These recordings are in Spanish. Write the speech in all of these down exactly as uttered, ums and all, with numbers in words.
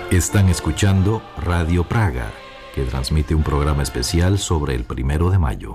Están escuchando Radio Praga, que transmite un programa especial sobre el primero de mayo.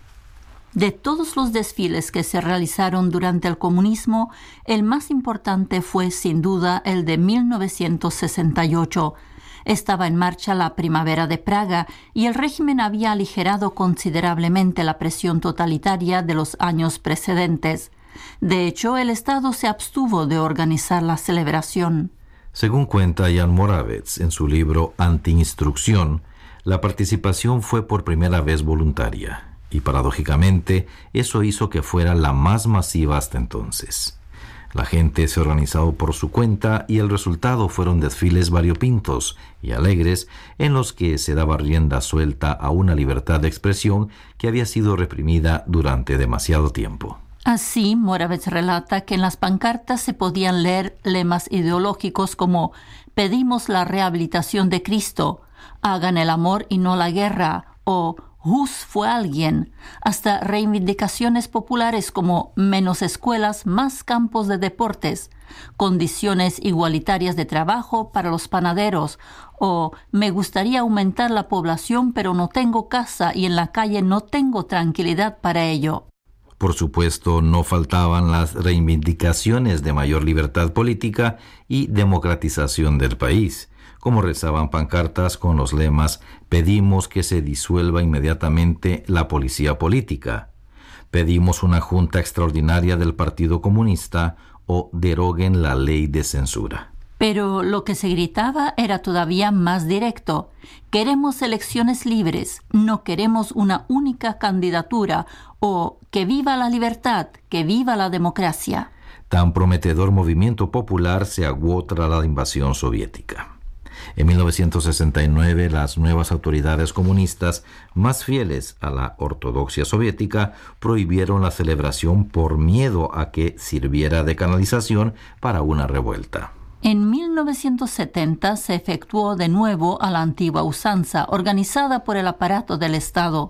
De todos los desfiles que se realizaron durante el comunismo, el más importante fue sin duda el de mil novecientos sesenta y ocho. Estaba en marcha la primavera de Praga y el régimen había aligerado considerablemente la presión totalitaria de los años precedentes. De hecho, el Estado se abstuvo de organizar la celebración. Según cuenta Jan Moravec en su libro Anti-Instrucción, la participación fue por primera vez voluntaria. Y paradójicamente, eso hizo que fuera la más masiva hasta entonces. La gente se organizó por su cuenta y el resultado fueron desfiles variopintos y alegres en los que se daba rienda suelta a una libertad de expresión que había sido reprimida durante demasiado tiempo. Así, Moravec relata que en las pancartas se podían leer lemas ideológicos como «Pedimos la rehabilitación de Cristo», «Hagan el amor y no la guerra» o «Hus fue alguien», hasta reivindicaciones populares como menos escuelas, más campos de deportes, condiciones igualitarias de trabajo para los panaderos o «Me gustaría aumentar la población pero no tengo casa y en la calle no tengo tranquilidad para ello». Por supuesto, no faltaban las reivindicaciones de mayor libertad política y democratización del país, como rezaban pancartas con los lemas «Pedimos que se disuelva inmediatamente la policía política», «Pedimos una junta extraordinaria del Partido Comunista» o «Deroguen la ley de censura». Pero lo que se gritaba era todavía más directo. Queremos elecciones libres, no queremos una única candidatura o que viva la libertad, que viva la democracia. Tan prometedor movimiento popular se aguó tras la invasión soviética. En mil novecientos sesenta y nueve, las nuevas autoridades comunistas, más fieles a la ortodoxia soviética, prohibieron la celebración por miedo a que sirviera de canalización para una revuelta. En mil novecientos setenta se efectuó de nuevo a la antigua usanza, organizada por el aparato del Estado.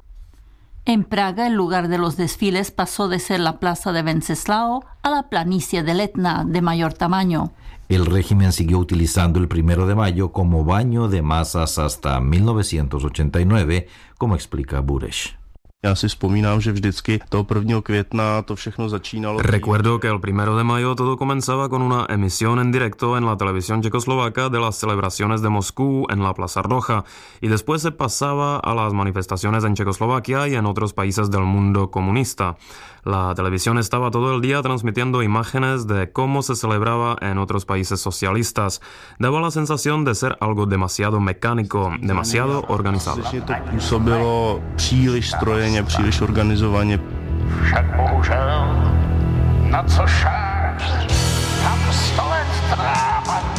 En Praga, el lugar de los desfiles pasó de ser la plaza de Wenceslao a la planicie del Etna, de mayor tamaño. El régimen siguió utilizando el primero de mayo como baño de masas hasta mil novecientos ochenta y nueve, como explica Bureš. Recuerdo que el primero de mayo todo comenzaba con una emisión en directo en la televisión checoslovaca de las celebraciones de Moscú en la Plaza Roja y después se pasaba a las manifestaciones en Checoslovaquia y en otros países del mundo comunista. La televisión estaba todo el día transmitiendo imágenes de cómo se celebraba en otros países socialistas. Daba la sensación de ser algo demasiado mecánico, demasiado organizado. Příliš organizovaně. Však bohužel, na co šále